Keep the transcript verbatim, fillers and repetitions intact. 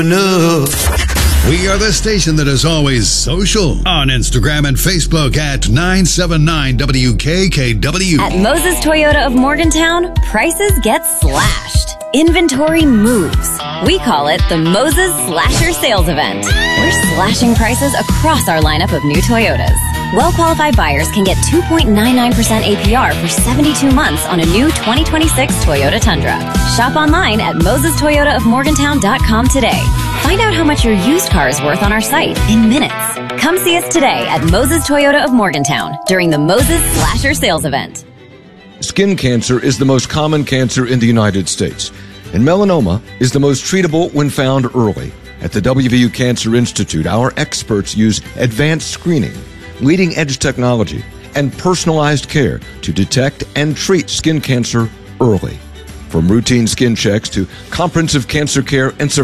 No. We are the station that is always social on Instagram and Facebook at nine seven nine W K K W. At Moses Toyota of Morgantown, prices get slashed. Inventory moves. We call it the Moses Slasher Sales Event. We're slashing prices across our lineup of new Toyotas. Well-qualified buyers can get two point nine nine percent A P R for seventy-two months on a new twenty twenty-six Toyota Tundra. Shop online at moses toyota of morgantown dot com today. Find out how much your used car is worth on our site in minutes. Come see us today at Moses Toyota of Morgantown during the Moses Slasher Sales Event. Skin cancer is the most common cancer in the United States, and melanoma is the most treatable when found early. At the W V U Cancer Institute, our experts use advanced screening, leading-edge technology, and personalized care to detect and treat skin cancer early. From routine skin checks to comprehensive cancer care and surveillance,